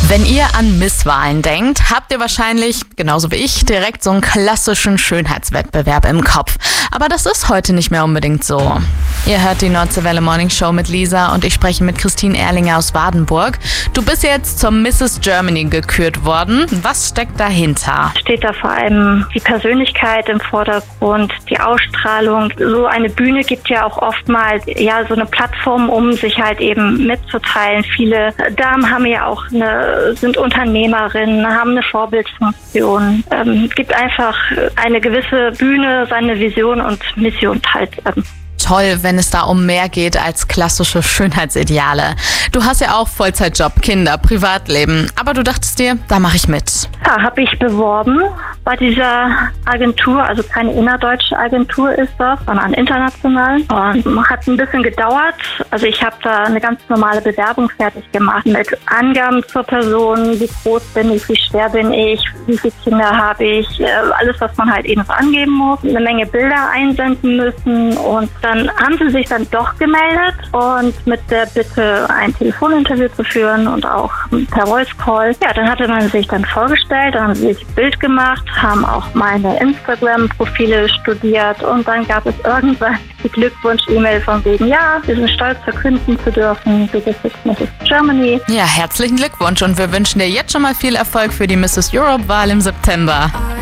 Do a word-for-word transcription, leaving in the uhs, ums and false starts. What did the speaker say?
Wenn ihr an Misswahlen denkt, habt ihr wahrscheinlich, genauso wie ich, direkt so einen klassischen Schönheitswettbewerb im Kopf. Aber das ist heute nicht mehr unbedingt so. Ihr hört die Nordsee Welle Morning Show mit Lisa und ich spreche mit Christine Erlinger aus Badenburg. Du bist jetzt zur Misses Germany gekürt worden. Was steckt dahinter? Steht da vor allem die Persönlichkeit im Vordergrund, die Ausstrahlung. So eine Bühne gibt ja auch oftmals ja so eine Plattform, um sich halt eben mitzuteilen. Viele Damen haben ja auch eine, sind Unternehmerinnen, haben eine Vorbildfunktion. Ähm, es gibt einfach eine gewisse Bühne, seine Vision und Mission teilt. Ähm. Toll, wenn es da um mehr geht als klassische Schönheitsideale. Du hast ja auch Vollzeitjob, Kinder, Privatleben, aber du dachtest dir, da mache ich mit. Ja, habe ich beworben bei dieser Agentur, also keine innerdeutsche Agentur ist das, sondern international. Und hat ein bisschen gedauert. Also ich habe da eine ganz normale Bewerbung fertig gemacht mit Angaben zur Person, wie groß bin ich, wie schwer bin ich, wie viele Kinder habe ich, alles, was man halt eben so angeben muss. Eine Menge Bilder einsenden müssen und dann haben sie sich dann doch gemeldet und mit der Bitte, ein Telefoninterview zu führen und auch per Voice Call. Ja, dann hatte man sich dann vorgestellt, dann haben sie sich ein Bild gemacht, haben auch meine Instagram-Profile studiert und dann gab es irgendwann die Glückwunsch-E-Mail von wegen, ja, wir sind stolz verkünden zu dürfen, du bist jetzt Misses Germany. Ja, herzlichen Glückwunsch und wir wünschen dir jetzt schon mal viel Erfolg für die Misses Europe-Wahl im September.